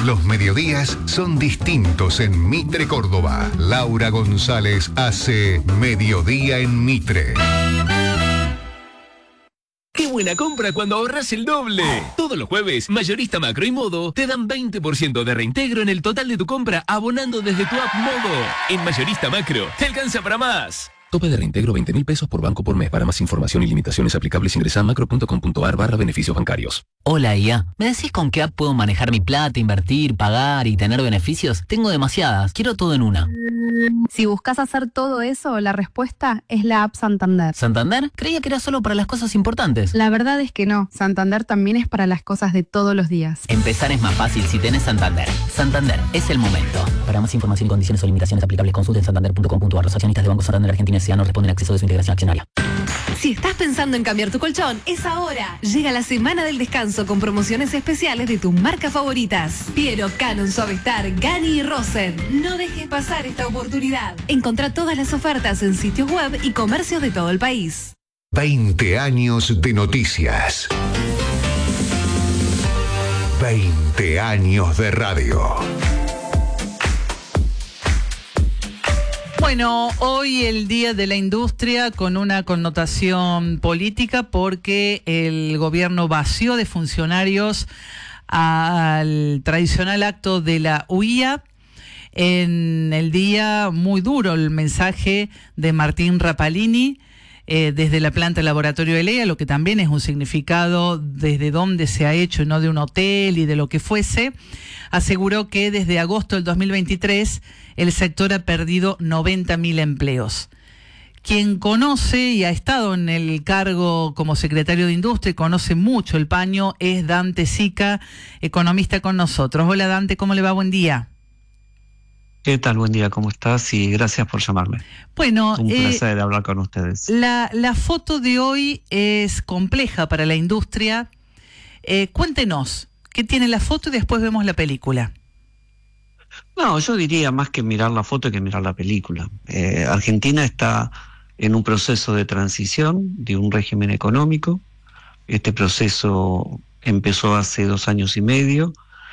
Los mediodías son distintos en Mitre, Córdoba. Laura González hace Mediodía en Mitre. ¡Qué buena compra cuando ahorras el doble! Todos los jueves, Mayorista Macro y Modo te dan 20% de reintegro en el total de tu compra abonando desde tu app Modo. En Mayorista Macro, te alcanza para más. Tope de reintegro 20.000 pesos por banco por mes. Para más información y limitaciones aplicables ingresa a macro.com.ar/beneficios bancarios. Hola, IA. ¿Me decís con qué app puedo manejar mi plata, invertir, pagar y tener beneficios? Tengo demasiadas. Quiero todo en una. Si buscas hacer todo eso, la respuesta es la app Santander. ¿Santander? Creía que era solo para las cosas importantes. La verdad es que no. Santander también es para las cosas de todos los días. Empezar es más fácil si tenés Santander. Santander, es el momento. Para más información, condiciones o limitaciones aplicables, consulten santander.com.ar. Los accionistas de Banco Santander Argentina S.A. no responden a acceso de su integración accionaria. Si estás pensando en cambiar tu colchón, es ahora. Llega la semana del descanso con promociones especiales de tus marcas favoritas. Piero, Canon, Suavestar, Gani y Rosen. No dejes pasar esta oportunidad. Encontrá todas las ofertas en sitios web y comercios de todo el país. 20 años de noticias. 20 años de radio. Bueno, hoy el Día de la Industria con una connotación política porque el gobierno vació de funcionarios al tradicional acto de la UIA. En el día muy duro el mensaje de Martín Rapalini desde la planta laboratorio de Lea, lo que también es un significado desde dónde se ha hecho y no de un hotel y de lo que fuese. Aseguró que desde agosto del 2023 el sector ha perdido 90.000 empleos. Quien conoce y ha estado en el cargo como secretario de Industria y conoce mucho el paño es Dante Sica, economista con nosotros. Hola Dante, ¿cómo le va? Buen día. ¿Qué tal? Buen día, ¿cómo estás? Y gracias por llamarme. Bueno, un placer hablar con ustedes. La foto de hoy es compleja para la industria. Cuéntenos, ¿qué tiene la foto y después vemos la película? No, yo diría más que mirar la foto que mirar la película. Argentina está en un proceso de transición de un régimen económico. Este proceso empezó hace 2 años y medio.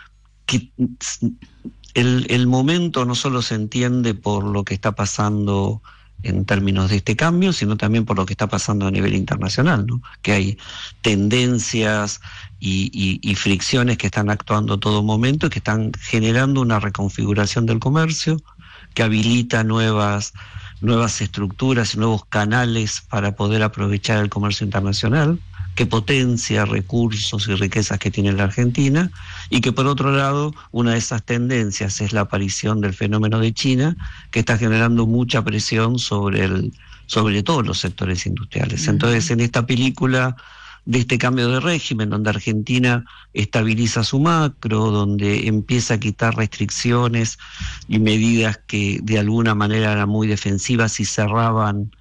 El momento no solo se entiende por lo que está pasando en términos de este cambio, sino también por lo que está pasando a nivel internacional, ¿no? Que hay tendencias y fricciones que están actuando todo momento y que están generando una reconfiguración del comercio, que habilita nuevas estructuras y nuevos canales para poder aprovechar el comercio internacional, que potencia recursos y riquezas que tiene la Argentina, y que por otro lado, una de esas tendencias es la aparición del fenómeno de China, que está generando mucha presión sobre todos los sectores industriales. Entonces, en esta película de este cambio de régimen, donde Argentina estabiliza su macro, donde empieza a quitar restricciones y medidas que de alguna manera eran muy defensivas y cerraban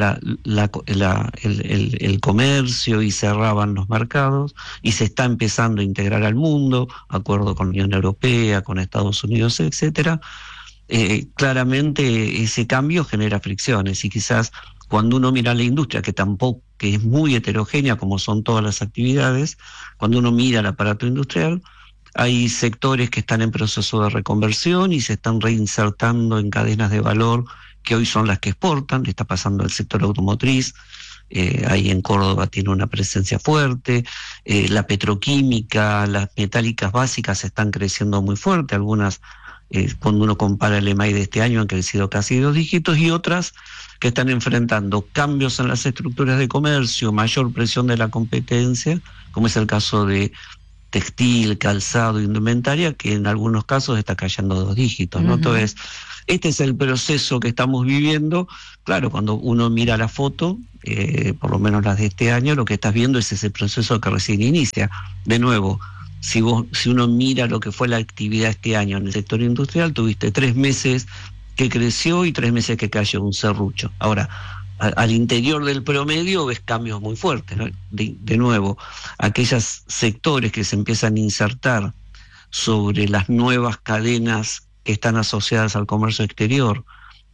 el comercio y cerraban los mercados, y se está empezando a integrar al mundo, acuerdo con la Unión Europea, con Estados Unidos, etcétera. Claramente ese cambio genera fricciones, y quizás cuando uno mira la industria, que es muy heterogénea como son todas las actividades, cuando uno mira el aparato industrial, hay sectores que están en proceso de reconversión y se están reinsertando en cadenas de valor que hoy son las que exportan. Le está pasando al sector automotriz, ahí en Córdoba tiene una presencia fuerte, la petroquímica, las metálicas básicas están creciendo muy fuerte, algunas, cuando uno compara el EMAI de este año, han crecido casi 2 dígitos, y otras que están enfrentando cambios en las estructuras de comercio, mayor presión de la competencia, como es el caso de textil, calzado, indumentaria, que en algunos casos está cayendo 2 dígitos, ¿no? Entonces, este es el proceso que estamos viviendo. Claro, cuando uno mira la foto, por lo menos las de este año, lo que estás viendo es ese proceso que recién inicia. De nuevo, si uno mira lo que fue la actividad este año en el sector industrial, tuviste 3 meses que creció y 3 meses que cayó, un serrucho. Ahora, al interior del promedio ves cambios muy fuertes, ¿no? De nuevo, aquellos sectores que se empiezan a insertar sobre las nuevas cadenas que están asociadas al comercio exterior,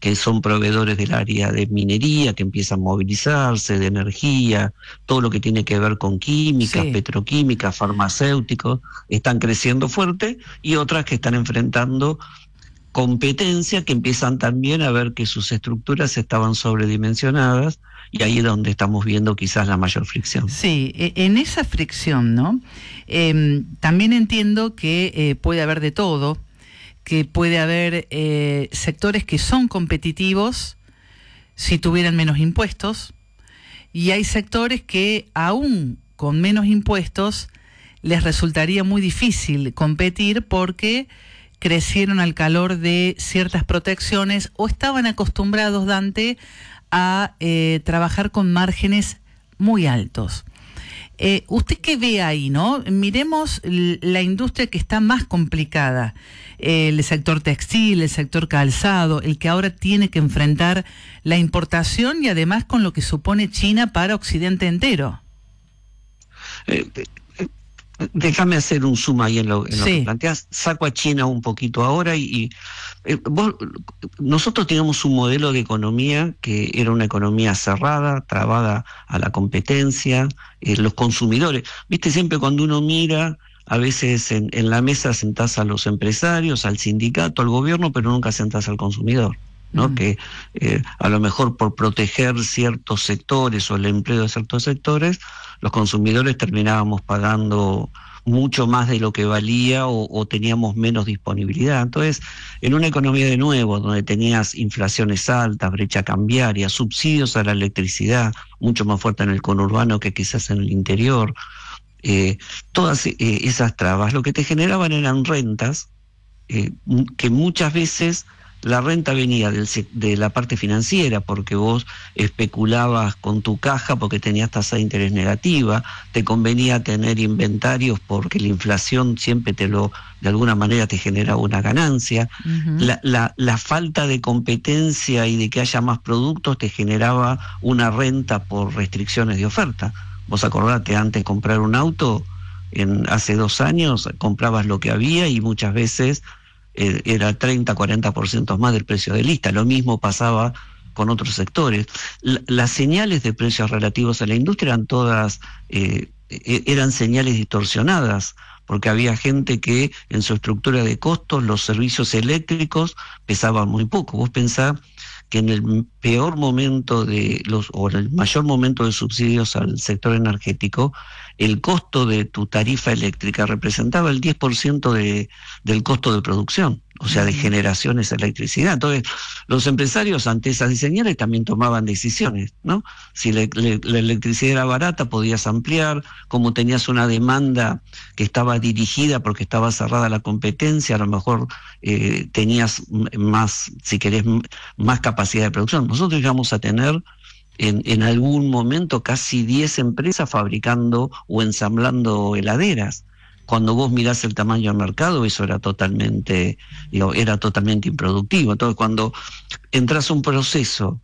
que son proveedores del área de minería, que empiezan a movilizarse, de energía, todo lo que tiene que ver con químicas, petroquímicas, farmacéuticos, están creciendo fuerte, y otras que están enfrentando competencia, que empiezan también a ver que sus estructuras estaban sobredimensionadas, y ahí es donde estamos viendo quizás la mayor fricción. Sí, en esa fricción, ¿no? También entiendo que puede haber de todo, que puede haber sectores que son competitivos si tuvieran menos impuestos, y hay sectores que aún con menos impuestos les resultaría muy difícil competir porque crecieron al calor de ciertas protecciones o estaban acostumbrados, Dante, a trabajar con márgenes muy altos. ¿Usted qué ve ahí, no? Miremos la industria que está más complicada, el sector textil, el sector calzado, el que ahora tiene que enfrentar la importación y además con lo que supone China para Occidente entero. Déjame hacer un zoom ahí en lo que planteas. Saco a China un poquito ahora nosotros teníamos un modelo de economía que era una economía cerrada, trabada a la competencia, los consumidores. Viste, siempre cuando uno mira, a veces en la mesa sentás a los empresarios, al sindicato, al gobierno, pero nunca sentás al consumidor, ¿no? Que a lo mejor por proteger ciertos sectores o el empleo de ciertos sectores, los consumidores terminábamos pagando mucho más de lo que valía o teníamos menos disponibilidad. Entonces, en una economía de nuevo, donde tenías inflaciones altas, brecha cambiaria, subsidios a la electricidad, mucho más fuerte en el conurbano que quizás en el interior, todas esas trabas lo que te generaban eran rentas que muchas veces la renta venía de la parte financiera, porque vos especulabas con tu caja porque tenías tasa de interés negativa, te convenía tener inventarios porque la inflación siempre de alguna manera te generaba una ganancia. Uh-huh. La falta de competencia y de que haya más productos te generaba una renta por restricciones de oferta. Vos acordate, antes comprar un auto, hace 2 años comprabas lo que había y muchas veces era 30-40% más del precio de lista. Lo mismo pasaba con otros sectores. Las señales de precios relativos a la industria eran todas, eran señales distorsionadas, porque había gente que en su estructura de costos los servicios eléctricos pesaban muy poco. Vos pensás que en el peor momento o en el mayor momento de subsidios al sector energético, el costo de tu tarifa eléctrica representaba el 10% del costo de producción, o sea, de generación de esa electricidad. Entonces, los empresarios ante esas señales también tomaban decisiones, ¿no? Si la electricidad era barata, podías ampliar. Como tenías una demanda que estaba dirigida porque estaba cerrada la competencia, a lo mejor tenías más, si querés, más capacidad de producción. Nosotros llegamos a tener en algún momento casi 10 empresas fabricando o ensamblando heladeras. Cuando vos mirás el tamaño del mercado, eso era totalmente improductivo. Entonces, cuando entras a un proceso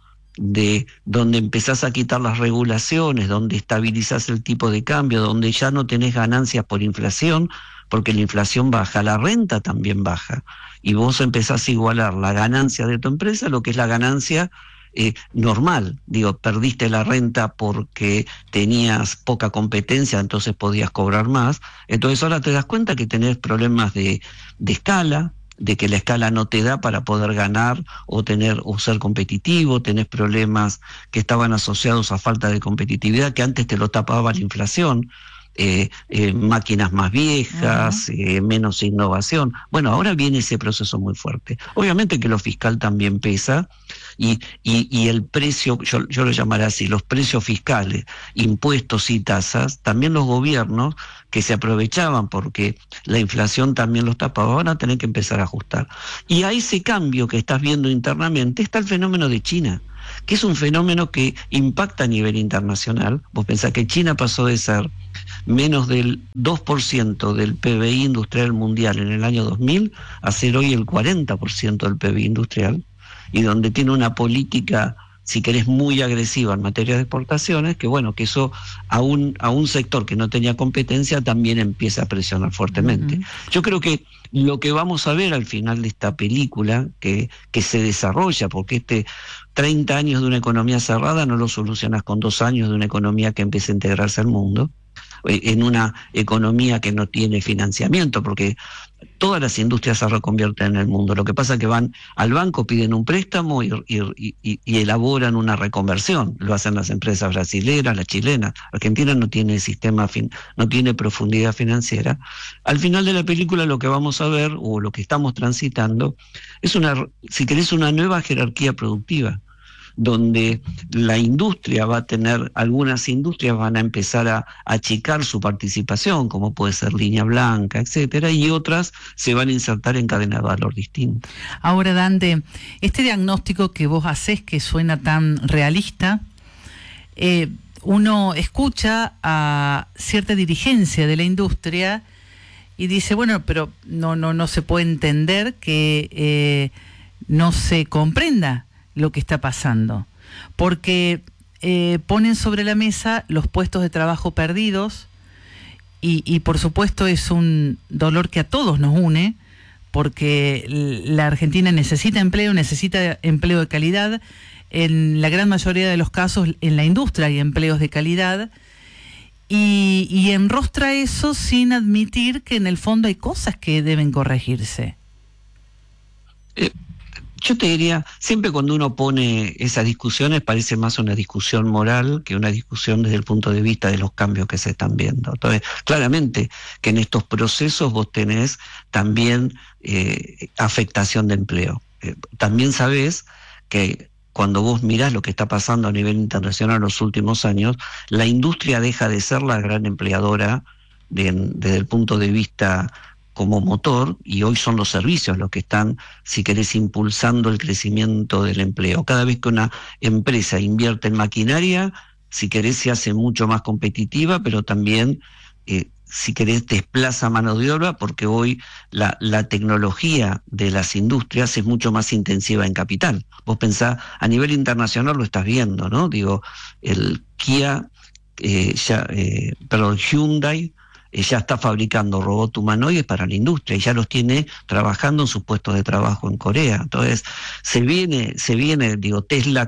donde empezás a quitar las regulaciones, donde estabilizás el tipo de cambio, donde ya no tenés ganancias por inflación, porque la inflación baja, la renta también baja, y vos empezás a igualar la ganancia de tu empresa, lo que es la ganancia normal. Perdiste la renta porque tenías poca competencia, entonces podías cobrar más. Entonces ahora te das cuenta que tenés problemas de escala, de que la escala no te da para poder ganar o ser competitivo. Tenés problemas que estaban asociados a falta de competitividad, que antes te lo tapaba la inflación. Máquinas más viejas, menos innovación. Bueno, ahora viene ese proceso muy fuerte. Obviamente que lo fiscal también pesa, y el precio, yo lo llamaré así, los precios fiscales, impuestos y tasas, también los gobiernos que se aprovechaban porque la inflación también los tapaba, van a tener que empezar a ajustar. Y a ese cambio que estás viendo internamente está el fenómeno de China, que es un fenómeno que impacta a nivel internacional. Vos pensás que China pasó de ser menos del 2% del PBI industrial mundial en el año 2000 a ser hoy el 40% del PBI industrial, y donde tiene una política si querés, muy agresiva en materia de exportaciones, que bueno, que eso a un sector que no tenía competencia también empieza a presionar fuertemente. Yo creo que lo que vamos a ver al final de esta película, que se desarrolla, porque 30 años de una economía cerrada no lo solucionas con 2 años de una economía que empieza a integrarse al mundo, en una economía que no tiene financiamiento, porque todas las industrias se reconvierten en el mundo. Lo que pasa es que van al banco, piden un préstamo y elaboran una reconversión. Lo hacen las empresas brasileras, las chilenas. Argentina no tiene no tiene profundidad financiera. Al final de la película lo que vamos a ver, o lo que estamos transitando, es si querés, una nueva jerarquía productiva, donde la industria va a tener, algunas industrias van a empezar a achicar su participación, como puede ser Línea Blanca, etcétera, y otras se van a insertar en cadena de valor distinta. Ahora, Dante, este diagnóstico que vos hacés, que suena tan realista, uno escucha a cierta dirigencia de la industria y dice, bueno, pero no se puede entender que no se comprenda lo que está pasando, porque ponen sobre la mesa los puestos de trabajo perdidos y por supuesto es un dolor que a todos nos une, porque la Argentina necesita empleo de calidad. En la gran mayoría de los casos en la industria hay empleos de calidad, y enrostra eso sin admitir que en el fondo hay cosas que deben corregirse. Yo te diría, siempre cuando uno pone esas discusiones parece más una discusión moral que una discusión desde el punto de vista de los cambios que se están viendo. Entonces, claramente que en estos procesos vos tenés también afectación de empleo. También sabés que cuando vos mirás lo que está pasando a nivel internacional en los últimos años, la industria deja de ser la gran empleadora desde el punto de vista como motor, y hoy son los servicios los que están, si querés, impulsando el crecimiento del empleo. Cada vez que una empresa invierte en maquinaria, si querés, se hace mucho más competitiva, pero también, si querés, desplaza mano de obra, porque hoy la tecnología de las industrias es mucho más intensiva en capital. Vos pensás, a nivel internacional lo estás viendo, ¿no? Digo, el Hyundai ya está fabricando robots humanoides para la industria y ya los tiene trabajando en sus puestos de trabajo en Corea. Entonces, se viene, digo,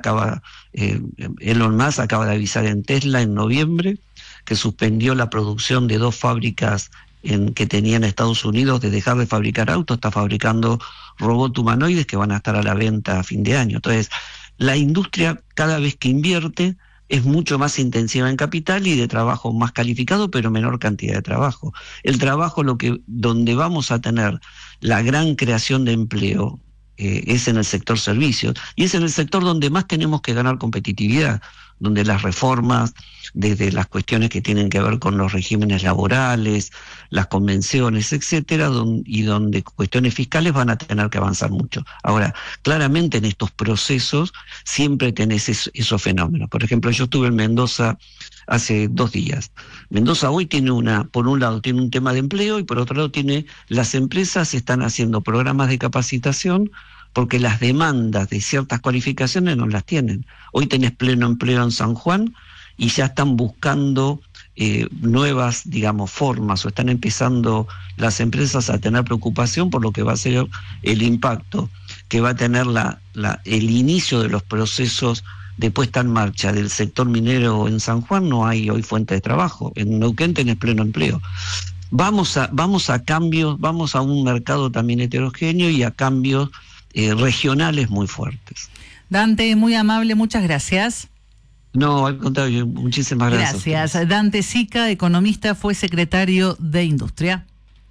Elon Musk acaba de avisar en Tesla en noviembre que suspendió la producción de 2 fábricas que tenía en Estados Unidos de dejar de fabricar autos, está fabricando robots humanoides que van a estar a la venta a fin de año. Entonces, la industria cada vez que invierte es mucho más intensiva en capital y de trabajo más calificado, pero menor cantidad de trabajo. El trabajo, donde vamos a tener la gran creación de empleo, es en el sector servicios, y es en el sector donde más tenemos que ganar competitividad, donde las reformas, desde las cuestiones que tienen que ver con los regímenes laborales, las convenciones, etcétera, y donde cuestiones fiscales van a tener que avanzar mucho. Ahora, claramente en estos procesos siempre tenés esos fenómenos. Por ejemplo, yo estuve en Mendoza hace 2 días. Mendoza hoy tiene por un lado tiene un tema de empleo, y por otro lado las empresas están haciendo programas de capacitación porque las demandas de ciertas cualificaciones no las tienen. Hoy tenés pleno empleo en San Juan y ya están buscando nuevas, digamos, formas, o están empezando las empresas a tener preocupación por lo que va a ser el impacto que va a tener el inicio de los procesos de puesta en marcha del sector minero en San Juan. No hay hoy fuente de trabajo. En Neuquén tenés pleno empleo. Vamos a cambios, vamos a un mercado también heterogéneo y a cambios regionales muy fuertes. Dante, muy amable, muchas gracias. No, al contrario, muchísimas gracias. Gracias. Dante Sica, economista, fue secretario de Industria.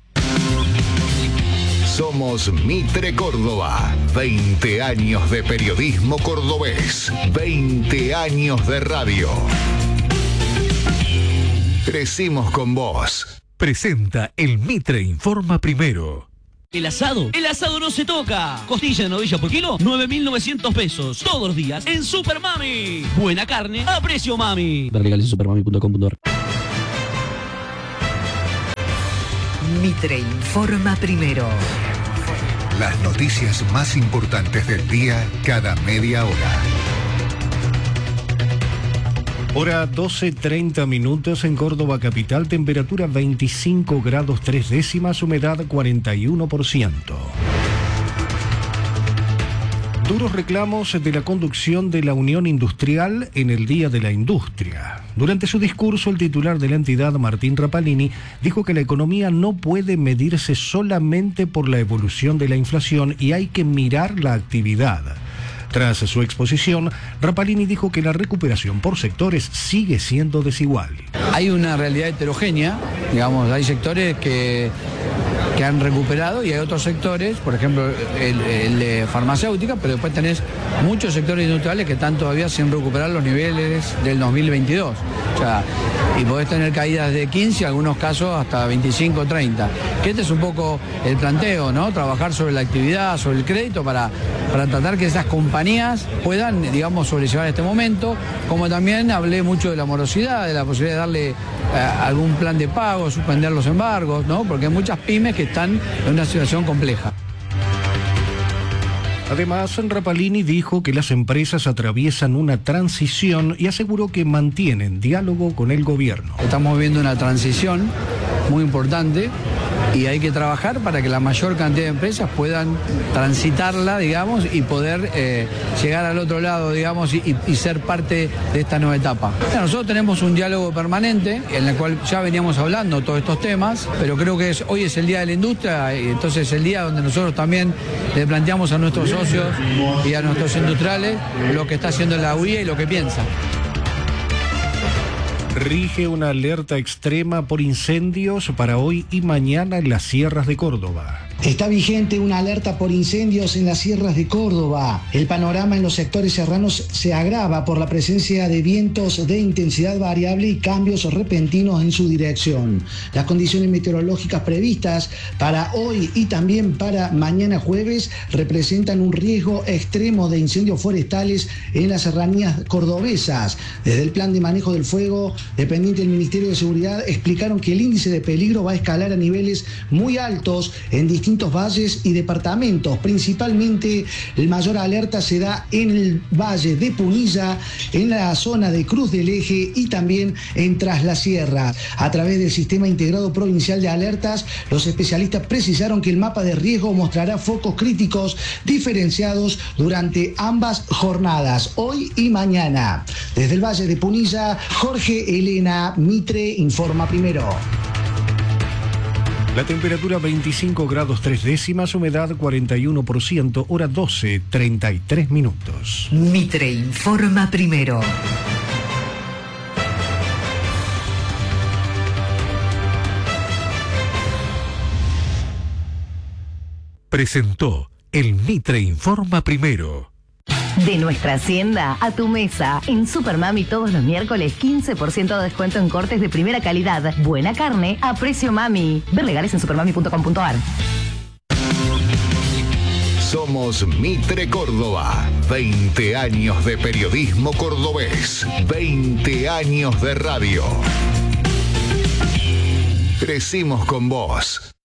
Somos Mitre Córdoba. 20 años de periodismo cordobés. 20 años de radio. Crecimos con vos. Presenta el Mitre Informa Primero. El asado no se toca. Costilla de novilla por kilo, 9.900 pesos. Todos los días en Super Mami. Buena carne a precio mami. Legales en supermami.com.ar. Mitre Informa Primero. Las noticias más importantes del día cada media hora. Hora 12:30 minutos en Córdoba capital, temperatura 25 grados 3 décimas, humedad 41%. Duros reclamos de la conducción de la Unión Industrial en el Día de la Industria. Durante su discurso, el titular de la entidad, Martín Rapalini, dijo que la economía no puede medirse solamente por la evolución de la inflación y hay que mirar la actividad. Tras su exposición, Rapalini dijo que la recuperación por sectores sigue siendo desigual. Hay una realidad heterogénea, digamos, hay sectores que han recuperado y hay otros sectores, por ejemplo el de farmacéutica, pero después tenés muchos sectores industriales que están todavía sin recuperar los niveles del 2022. O sea, y podés tener caídas de 15, en algunos casos hasta 25, 30. Que este es un poco el planteo, ¿no? Trabajar sobre la actividad, sobre el crédito para tratar que esas compañías puedan, digamos, sobrellevar este momento. Como también hablé mucho de la morosidad, de la posibilidad de darle algún plan de pago, suspender los embargos, ¿no? Porque hay muchas pymes que están en una situación compleja. Además, Rapalini dijo que las empresas atraviesan una transición y aseguró que mantienen diálogo con el gobierno. Estamos viviendo una transición muy importante y hay que trabajar para que la mayor cantidad de empresas puedan transitarla, digamos, y poder llegar al otro lado, digamos, y ser parte de esta nueva etapa. Nosotros tenemos un diálogo permanente en el cual ya veníamos hablando todos estos temas, pero creo que hoy es el Día de la Industria y entonces es el día donde nosotros también le planteamos a nuestros socios y a nuestros industriales lo que está haciendo la UIA y lo que piensa. Rige una alerta extrema por incendios para hoy y mañana en las sierras de Córdoba. Está vigente una alerta por incendios en las sierras de Córdoba. El panorama en los sectores serranos se agrava por la presencia de vientos de intensidad variable y cambios repentinos en su dirección. Las condiciones meteorológicas previstas para hoy y también para mañana jueves representan un riesgo extremo de incendios forestales en las serranías cordobesas. Desde el Plan de Manejo del Fuego, dependiente del Ministerio de Seguridad, explicaron que el índice de peligro va a escalar a niveles muy altos en distintos valles y departamentos. Principalmente el mayor alerta se da en el valle de Punilla, en la zona de Cruz del Eje y también en Tras la Sierra. A través del Sistema Integrado Provincial de Alertas, los especialistas precisaron que el mapa de riesgo mostrará focos críticos diferenciados durante ambas jornadas, hoy y mañana. Desde el valle de Punilla, Jorge Elena, Mitre informa primero. La temperatura 25 grados 3 décimas, humedad 41%, hora 12:33 minutos. Mitre informa primero. Presentó el Mitre informa primero. De nuestra hacienda a tu mesa. En Supermami todos los miércoles 15% de descuento en cortes de primera calidad. Buena carne a precio mami. Ver legales en supermami.com.ar. Somos Mitre Córdoba. 20 años de periodismo cordobés. 20 años de radio. Crecimos con vos.